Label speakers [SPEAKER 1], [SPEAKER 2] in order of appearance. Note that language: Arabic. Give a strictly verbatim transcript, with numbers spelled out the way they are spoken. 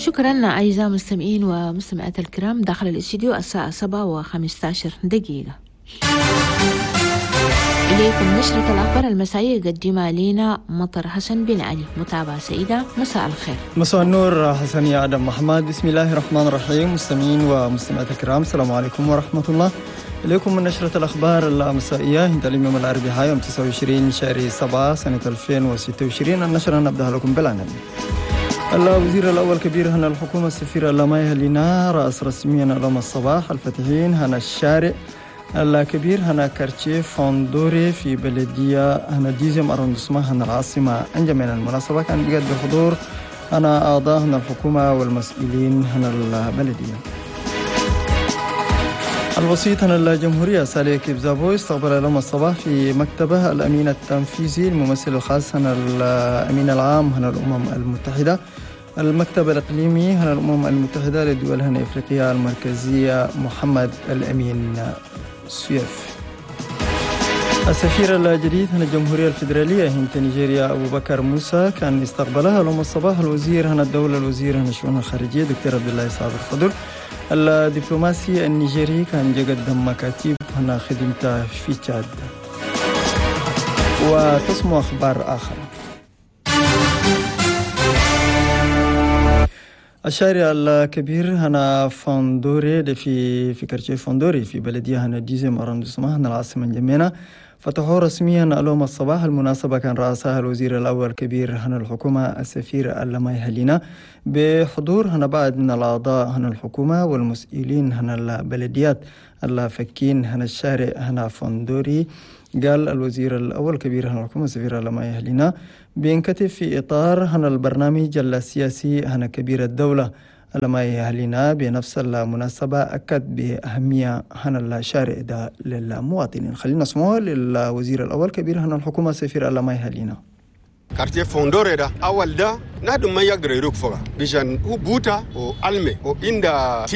[SPEAKER 1] شكرا أعزائي المستمعين ومستمعات الكرام. داخل الاستديو الساعة سبعة وخمسة عشر دقيقة. إليكم نشرة الأخبار المسائية يقدمها لنا مطر حسن بن علي. متابعة سعيدة. مساء الخير.
[SPEAKER 2] مساء النور حسن يا آدم محمد. بسم الله الرحمن الرحيم. مستمعين ومستمعات الكرام، السلام عليكم ورحمة الله. إليكم من نشرة الأخبار المسائية عند اليوم الأربعاء يوم تسعة وعشرين شهر سبعة سنة ألفين وستة وعشرين. النشرة نبدأ لكم بالعناوين. الوزير الأول كبير هنا الحكومة السفير اللاماي هلينا رأس رسميا اليوم الصباح الفتحين هنا الشارع الكبير هنا كارتشي فوندوري في بلدية هنا ديزيم أروندسما هنا العاصمة. أنجم من المناسبة كان بقد بحضور هنا أعضاء هنا الحكومة والمسؤولين هنا البلدية. الوسيط هنا الجمهورية سالي كيبزابو استقبل اليوم الصباح في مكتبه الأمين التنفيذي الممثل الخاص هنا الأمين العام هنا الأمم المتحدة، المكتب الإقليمي هنا الأمم المتحدة للدول هنا إفريقيا المركزية محمد الأمين سويف. السفير الجديد هنا الجمهورية الفيدرالية هنا نيجيريا أبو بكر موسى كان استقبلها اليوم الصباح الوزير هنا الدولة الوزير هنا الشؤون الخارجية دكتور عبد الله صابر فضل. الدبلوماسي النيجيري كان يقدم مكاتب هنا خدمته في تشاد. وتسمع أخبار آخر. الشارع الكبير هنا فوندوري في في كارتشي فوندوري في بلدية هنا ديزيم أروندسما هنا العاصمة الجمينة فتحوا رسميا اليوم الصباح. المناسبة كان رأسها الوزير الأول كبير هنا الحكومة السفير اللاماي هلينا بحضور هنا بعض من الأعضاء هنا الحكومة والمسؤولين هنا البلديات الفكين هنا الشارع هنا فوندوري. قال الوزير الأول كبير هنا الحكومة السفير اللاماي هلينا بينكتب في إطار هنا البرنامج السياسي هنا كبير الدولة اللاماي هلينا. بنفس المناسبة أكد بأهمية هنا الشارع ده للمواطنين. خلينا نسمعه للوزير الأول كبير هنا الحكومة السفير اللاماي هلينا.
[SPEAKER 3] كارتيه فوندوري ده أول ده نادم ما يقدر يروك فوق بيشان هو بوتا أو ألمي أو إندا